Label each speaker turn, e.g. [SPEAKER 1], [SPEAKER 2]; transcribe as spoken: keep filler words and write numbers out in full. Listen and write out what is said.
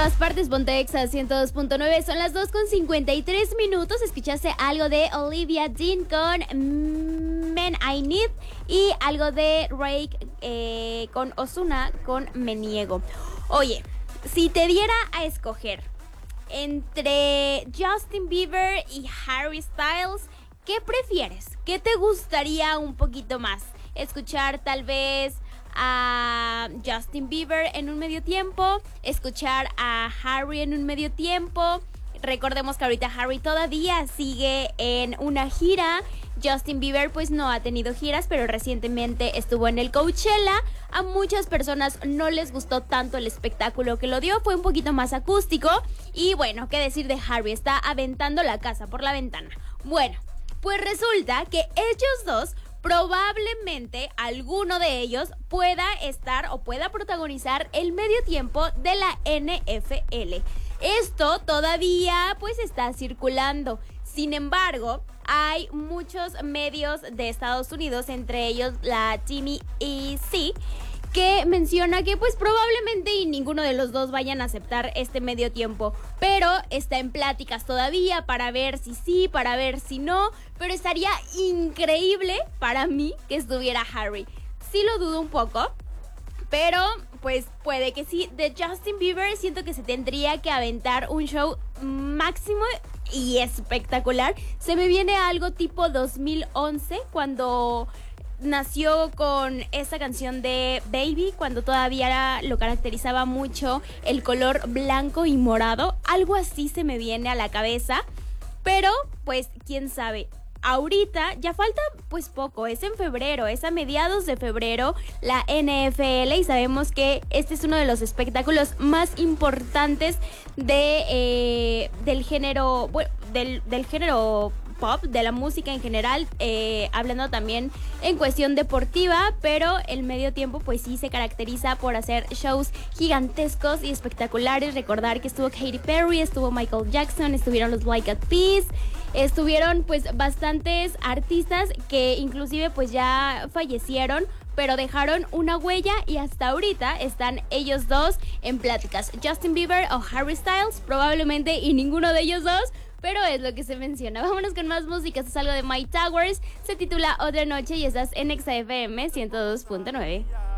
[SPEAKER 1] todas partes, Ponte Exa ciento dos punto nueve. Son las dos con cincuenta y tres minutos. Escuchaste algo de Olivia Dean con Men I Need y algo de Rake eh, con Ozuna con Me Niego. Oye, si te diera a escoger entre Justin Bieber y Harry Styles, ¿qué prefieres? ¿Qué te gustaría un poquito más? ¿Escuchar tal vez a Justin Bieber en un medio tiempo? ¿Escuchar a Harry en un medio tiempo? Recordemos que ahorita Harry todavía sigue en una gira. Justin Bieber pues no ha tenido giras, pero recientemente estuvo en el Coachella. A muchas personas no les gustó tanto el espectáculo que lo dio, fue un poquito más acústico. Y bueno, qué decir de Harry, está aventando la casa por la ventana. Bueno, pues resulta que ellos dos, probablemente alguno de ellos pueda estar o pueda protagonizar el medio tiempo de la N F L. Esto todavía pues está circulando. Sin embargo, hay muchos medios de Estados Unidos, entre ellos la T M Z, que menciona que pues probablemente y ninguno de los dos vayan a aceptar este medio tiempo, pero está en pláticas todavía para ver si sí, para ver si no, pero estaría increíble para mí que estuviera Harry. Sí lo dudo un poco, pero pues puede que sí. De Justin Bieber siento que se tendría que aventar un show máximo y espectacular. Se me viene algo tipo dos mil once, cuando nació con esa canción de Baby, cuando todavía era, lo caracterizaba mucho el color blanco y morado. Algo así se me viene a la cabeza, pero pues quién sabe. Ahorita ya falta pues poco, es en febrero, es a mediados de febrero la N F L y sabemos que este es uno de los espectáculos más importantes de eh, del género, bueno, del, del género pop, de la música en general, eh, hablando también en cuestión deportiva, pero el medio tiempo pues sí se caracteriza por hacer shows gigantescos y espectaculares. Recordar que estuvo Katy Perry, estuvo Michael Jackson, estuvieron los Black Eyed Peas, estuvieron pues bastantes artistas que inclusive pues ya fallecieron, pero dejaron una huella y hasta ahorita están ellos dos en pláticas. Justin Bieber o Harry Styles, probablemente y ninguno de ellos dos, pero es lo que se menciona. Vámonos con más música. Esto es algo de My Towers, se titula Otra Noche y estás en Exa F M ciento dos punto nueve.